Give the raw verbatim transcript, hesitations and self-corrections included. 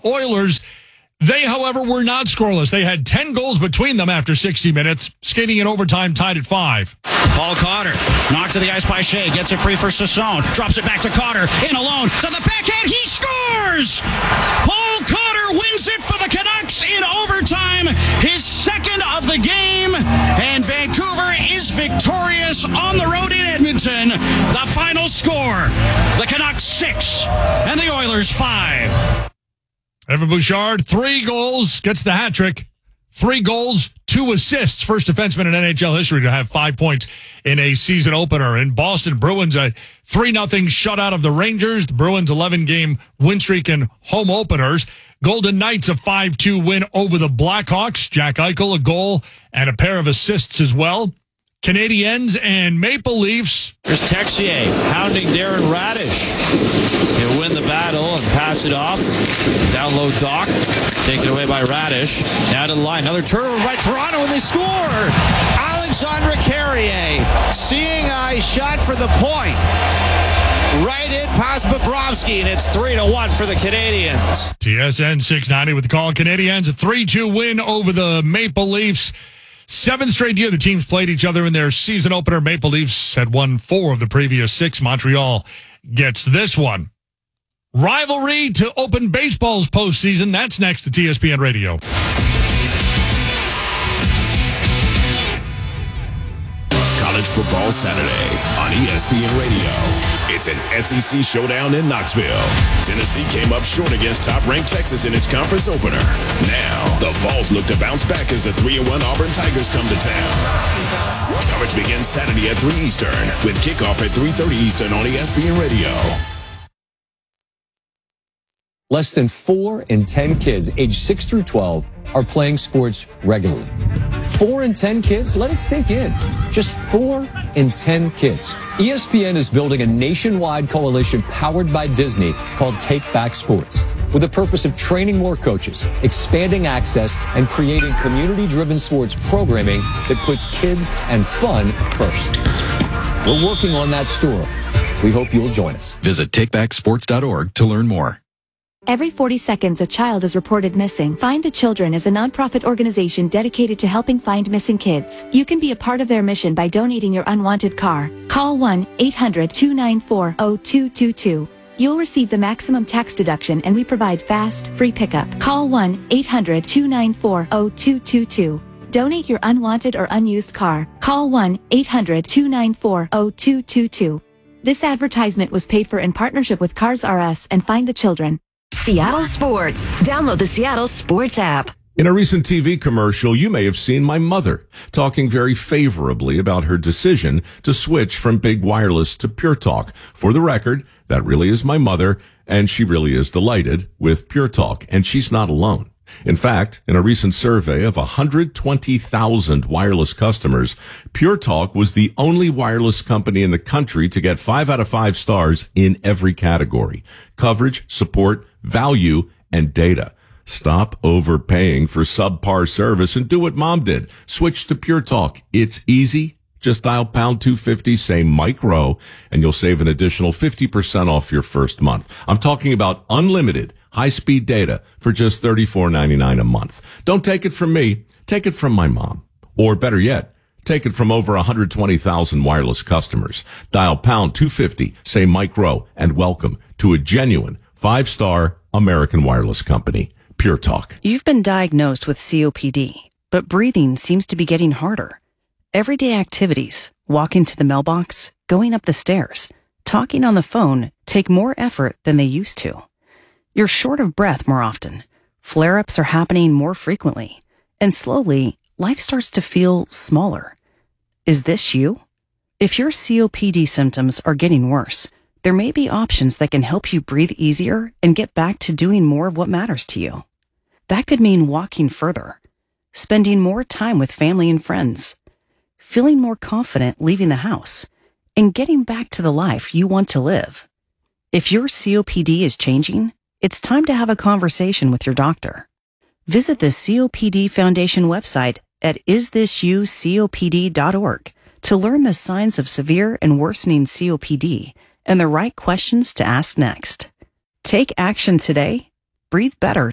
Oilers. They, however, were not scoreless. They had ten goals between them after sixty minutes, skating in overtime tied at five. Paul Cotter, knocked to the ice by Shea, gets it free for Sassone, drops it back to Cotter, in alone, to the backhand, he scores! Paul Cotter wins it for the Canucks in overtime, his second of the game, and Vancouver is victorious on the road in Edmonton. The final score, the Canucks six, and the Oilers five. Evan Bouchard, three goals, gets the hat trick. Three goals, two assists. First defenseman in N H L history to have five points in a season opener. In Boston, Bruins a three nothing shutout of the Rangers. The Bruins eleven-game win streak in home openers. Golden Knights a five two win over the Blackhawks. Jack Eichel a goal and a pair of assists as well. Canadiens and Maple Leafs. Here's Texier hounding Darren Radish. He'll win the battle and pass it off. Down low, Doc. Taken away by Radish. Now to the line. Another turnover by Toronto and they score. Alexandre Carrier. Seeing eye shot for the point. Right in past Bobrovsky, and it's three to one for the Canadiens. T S N six ninety with the call. Canadiens a three two win over the Maple Leafs. Seventh straight year the teams played each other in their season opener. Maple Leafs had won four of the previous six. Montreal gets this one. Rivalry to open baseball's postseason. That's next to T S P N Radio. College Football Saturday on E S P N Radio. It's an S E C showdown in Knoxville. Tennessee came up short against top-ranked Texas in its conference opener. Now, the Vols look to bounce back as the three and one Auburn Tigers come to town. Coverage begins Saturday at three Eastern with kickoff at three thirty Eastern on E S P N Radio. Less than four in ten kids aged six through twelve are playing sports regularly. Four in ten kids? Let it sink in. Just four in ten kids. E S P N is building a nationwide coalition powered by Disney called Take Back Sports, with the purpose of training more coaches, expanding access, and creating community-driven sports programming that puts kids and fun first. We're working on that story. We hope you'll join us. Visit take back sports dot org to learn more. Every forty seconds a child is reported missing. Find the Children is a nonprofit organization dedicated to helping find missing kids. You can be a part of their mission by donating your unwanted car. Call one eight hundred two nine four zero two two two. You'll receive the maximum tax deduction and we provide fast, free pickup. Call one eight hundred two nine four zero two two two. Donate your unwanted or unused car. Call one eight hundred two nine four zero two two two. This advertisement was paid for in partnership with Cars R Us and Find the Children. Seattle Sports. Download the Seattle Sports app. In a recent T V commercial, you may have seen my mother talking very favorably about her decision to switch from Big Wireless to Pure Talk. For the record, that really is my mother, and she really is delighted with Pure Talk, and she's not alone. In fact, in a recent survey of one hundred twenty thousand wireless customers, Pure Talk was the only wireless company in the country to get five out of five stars in every category: coverage, support, value, and data. Stop overpaying for subpar service and do what Mom did. Switch to Pure Talk. It's easy. Just dial pound two fifty, say Mike Rowe, and you'll save an additional fifty percent off your first month. I'm talking about unlimited high-speed data for just thirty-four ninety-nine a month. Don't take it from me. Take it from my mom. Or better yet, take it from over one hundred twenty thousand wireless customers. Dial pound two fifty, say Mike Rowe, and welcome to a genuine five-star American wireless company, Pure Talk. You've been diagnosed with C O P D, but breathing seems to be getting harder. Everyday activities, walking to the mailbox, going up the stairs, talking on the phone take more effort than they used to. You're short of breath more often. Flare-ups are happening more frequently. And slowly, life starts to feel smaller. Is this you? If your C O P D symptoms are getting worse, there may be options that can help you breathe easier and get back to doing more of what matters to you. That could mean walking further, spending more time with family and friends, feeling more confident leaving the house, and getting back to the life you want to live. If your C O P D is changing, it's time to have a conversation with your doctor. Visit the C O P D Foundation website at is this you C O P D dot org to learn the signs of severe and worsening C O P D and the right questions to ask next. Take action today. Breathe better